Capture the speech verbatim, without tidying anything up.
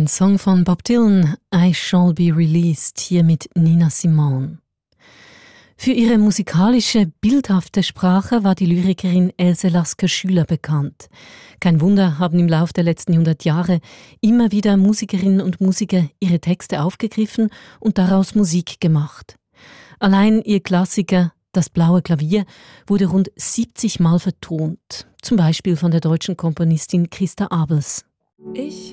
Ein Song von Bob Dylan, I Shall Be Released, hier mit Nina Simone. Für ihre musikalische, bildhafte Sprache war die Lyrikerin Else Lasker-Schüler bekannt. Kein Wunder, haben im Laufe der letzten hundert Jahre immer wieder Musikerinnen und Musiker ihre Texte aufgegriffen und daraus Musik gemacht. Allein ihr Klassiker Das blaue Klavier wurde rund siebzig Mal vertont, zum Beispiel von der deutschen Komponistin Christa Abels. Ich